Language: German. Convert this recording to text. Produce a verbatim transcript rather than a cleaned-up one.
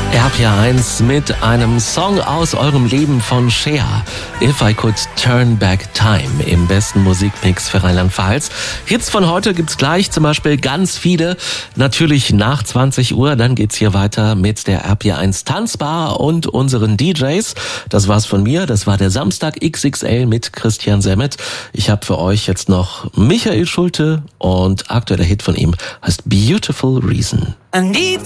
R P R eins mit einem Song aus eurem Leben von Cher. If I Could Turn Back Time im besten Musikmix für Rheinland-Pfalz. Hits von heute gibt's gleich, zum Beispiel ganz viele. Natürlich nach zwanzig Uhr, dann geht's hier weiter mit der R P R eins Tanzbar und unseren D Js. Das war's von mir, das war der Samstag X X L mit Christian Semmet. Ich habe für euch jetzt noch Michael Schulte und aktueller Hit von ihm heißt Beautiful Reason. I need